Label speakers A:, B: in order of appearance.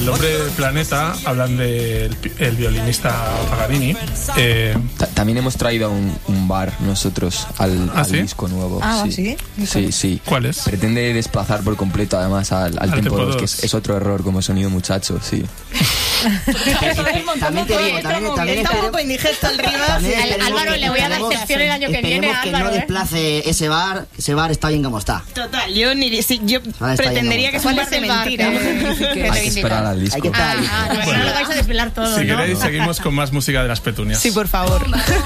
A: El Hombre Planeta hablan del el violinista Paganini.
B: También hemos traído un bar nosotros al
A: ¿Sí?
B: disco nuevo.
C: ¿Sí?
B: Sí.
A: ¿Cuál es?
B: Pretende desplazar por completo además al Tempo 2, que es otro error como sonido muchacho, sí.
D: También te digo, también
C: Está un poco indigesto el Rivas.
E: Álvaro, le voy a dar sección el año que viene,
D: esperemos que
E: Álvaro.
D: no desplace ese bar está bien como está.
C: Total, yo pretendería que es un bar de mentira.
B: Hay que esperar al disco.
D: Hay que estar.
E: No lo vais a desvelar todo,
A: Si
E: ¿no?
A: queréis, seguimos con más música de las Petunias.
C: Sí, por favor.